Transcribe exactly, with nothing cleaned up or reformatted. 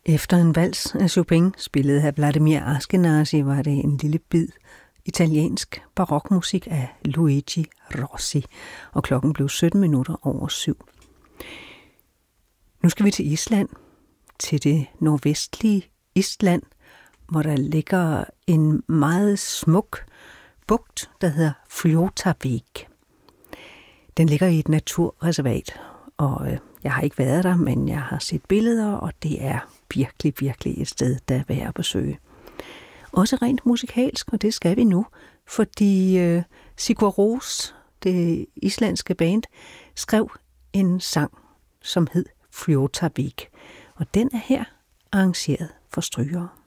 Efter en vals af Chopin, spillet af Vladimir Ashkenazy, var det en lille bid italiensk barokmusik af Luigi Rossi, og klokken blev sytten minutter over syv. Nu skal vi til Island, til det nordvestlige Island, hvor der ligger en meget smuk bugt, der hedder Fljótavik. Den ligger i et naturreservat, og jeg har ikke været der, men jeg har set billeder, og det er virkelig, virkelig et sted, der er værd at besøge. Også rent musikalsk, og det skal vi nu, fordi uh, Sigur Rós, det islandske band, skrev en sang, som hed Fljótavik, og den er her arrangeret for strygere.